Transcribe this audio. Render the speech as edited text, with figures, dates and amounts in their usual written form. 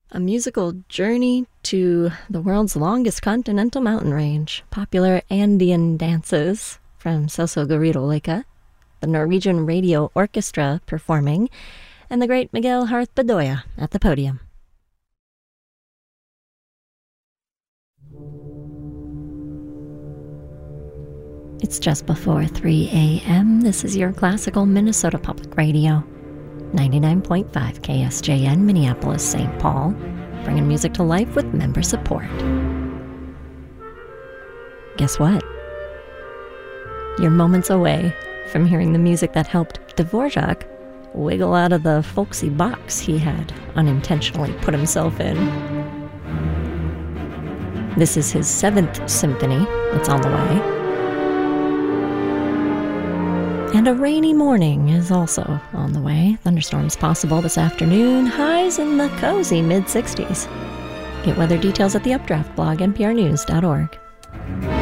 A musical journey to the world's longest continental mountain range, popular Andean dances from Soso Garrido Leica, the Norwegian Radio Orchestra performing, and the great Miguel Harth Bedoya at the podium. It's just before 3 a.m. This is your classical Minnesota Public Radio, 99.5 KSJN, Minneapolis, St. Paul, bringing music to life with member support. Guess what? You're moments away from hearing the music that helped Dvorak wiggle out of the folksy box he had unintentionally put himself in. This is his 7th symphony. It's on the way. And a rainy morning is also on the way. Thunderstorms possible this afternoon. Highs in the cozy mid-60s. Get weather details at the Updraft blog, nprnews.org.